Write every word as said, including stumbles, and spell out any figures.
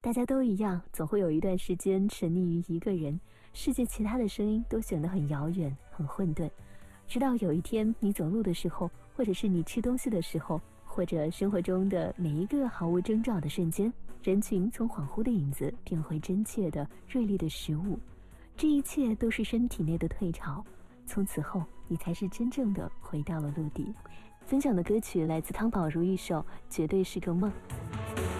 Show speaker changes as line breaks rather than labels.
大家都一样，总会有一段时间沉溺于一个人，世界其他的声音都显得很遥远、很混沌。直到有一天，你走路的时候，或者是你吃东西的时候，或者生活中的每一个毫无征兆的瞬间，人群从恍惚的影子变回真切的、锐利的实物。这一切都是身体内的退潮，从此后，你才是真正的回到了陆地。分享的歌曲来自汤宝如一首《绝对是个梦》。